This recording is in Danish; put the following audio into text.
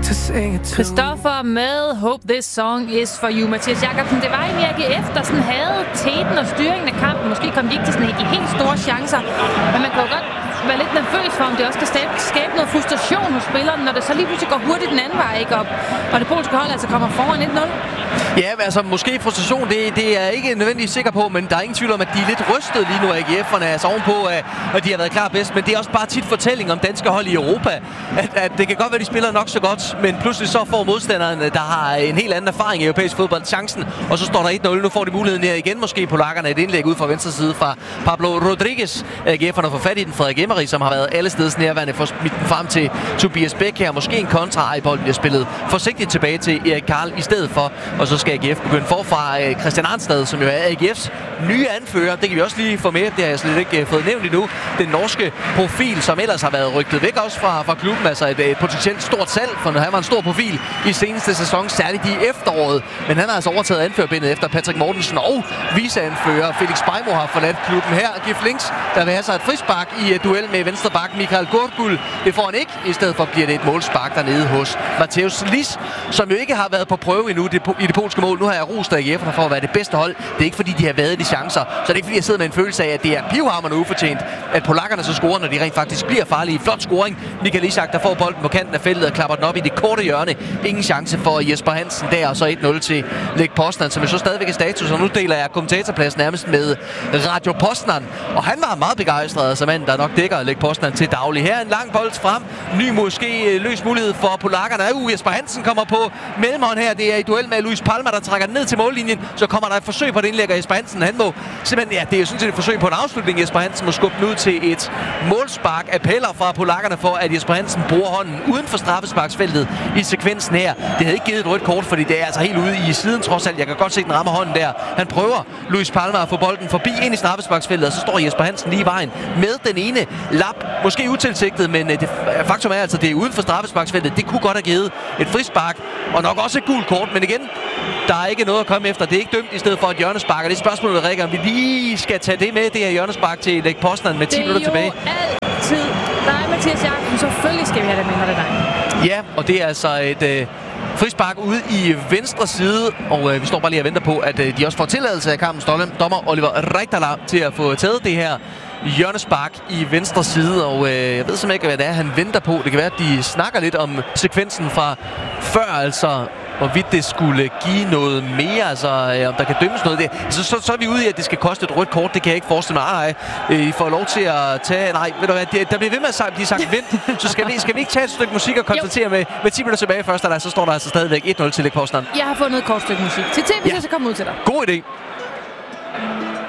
Christoffer med Hope This Song Is For You. Mathias Jakobsen, det var egentlig AGF, der sådan havde teten og styringen af kampen. Måske kom de ikke til sådan de helt store chancer, men man kunne godt være lidt nervøs for, om det også kan skabe noget frustration hos spillerne, når det så lige pludselig går hurtigt den anden vej, ikke? Og det polske hold altså kommer foran 1-0. Ja, altså måske frustration, det er jeg ikke nødvendigvis sikker på, men der er ingen tvivl om, at de er lidt rystet lige nu af AGF'erne, altså ovenpå, og de har været klar bedst, men det er også bare tit fortælling om danske hold i Europa, at det kan godt være, de spiller nok så godt, men pludselig så får modstanderen, der har en helt anden erfaring i europæisk fodbold, chancen, og så står der 1-0, nu får de muligheden her igen, måske polakkerne, et indlæg ud fra venstre side fra Pablo Rodriguez. AGF'erne får fat i den, Frederik Emery, som har været alle steds nærværende, for smidt den frem til Tobias Bæk her, måske en kontra, bolden bliver spillet forsigtigt tilbage til Erik Karl i stedet for, og så skal AGF begynde forfra. Christian Arnstad, som jo er AGF's nye anfører, det kan vi også lige få med, det har jeg slet ikke fået nævnt endnu, den norske profil, som ellers har været rygtet væk også fra klubben, altså et potentielt stort salg, for han var en stor profil i seneste sæson, særligt i efteråret, men han har altså overtaget anførbindet efter Patrick Mortensen og viceanfører Felix Beimo har forladt klubben her. Gif Links, der vil have sig et frispark i duel med venstre bak Michael Gurgul. Det får han ikke, i stedet for bliver det et målspark dernede hos Mateusz Lis, som jo ikke har været på prøve endnu i det polske mål. Nu har jeg rost AGF'erne for at være det bedste hold. Det er ikke fordi, de har været i de chancer, så det er ikke fordi, jeg sidder med en følelse af, at det er pivhamrende ufortjent, at polakkerne så scorer, når de rent faktisk bliver farlige. Flot scoring. Michael Ishak, der får bolden på kanten af feltet og klapper den op i det korte hjørne. Ingen chance for Jesper Hansen der, og så 1-0 til Lech Poznan, som jo så stadigvæk er status, og nu deler jeg kommentatorplads nærmest med Radio Poznan, og han var meget begejstret, altså manden, der nok dækker Lech Poznan til daglig. Her en lang bold frem, ny måske løs mulighed for polakkerne. Jesper Hansen kommer på mellemhånd her, det er i duel med Luis Palma, der trækker den ned til mållinjen, så kommer der et forsøg på det indlæg, og Jesper Hansen, han må simpelthen, ja, det er jo sådan set et forsøg på en afslutning. Jesper Hansen må skubbe den ud til et målspark. Appeller fra polakkerne for, at Jesper Hansen bruger hånden uden for straffesparksfeltet i sekvensen her. Det havde ikke givet et rødt kort, fordi det er altså helt ude i siden trods alt. Jeg kan godt se, den rammer hånden der. Han prøver Luis Palma at få bolden forbi ind i straffesparksfeltet, og så står Jesper Hansen lige i vejen med den ene lap. Måske utilsigtet, men det faktum er altså, det er uden for straffesparksfeltet. Det kunne godt have givet et frispark, og nok også et gult kort, men igen, der er ikke noget at komme efter. Det er ikke dømt i stedet for et hjørnespark, og det er spørgsmålet, Rikke, om vi lige skal tage det med, det her hjørnespark til Lech Poznan med 10 minutter tilbage. Det er jo altid dig, Mathias Jakobsen. Selvfølgelig skal vi have det med, når det er dig. Ja, og det er altså et frispark ude i venstre side, og vi står bare lige og venter på, at de også får tilladelse af kampens dommer Oliver Reichtala til at få taget det her hjørnespark i venstre side, og jeg ved simpelthen ikke, hvad det er, han venter på. Det kan være, at de snakker lidt om sekvensen fra før, altså hvorvidt det skulle give noget mere, altså om der kan dømmes noget der. Så er vi ude i, at det skal koste et rødt kort. Det kan jeg ikke forestille mig. I får lov til at tage... Nej, ved du hvad, der bliver ved med at blive sagt vent. Så skal vi ikke tage et stykke musik og konstatere med 10 minutter tilbage først, så står der altså stadigvæk 1-0 til Lech Poznan. Jeg har fundet et kort stykke musik til TV, så kommer ud til dig. God idé.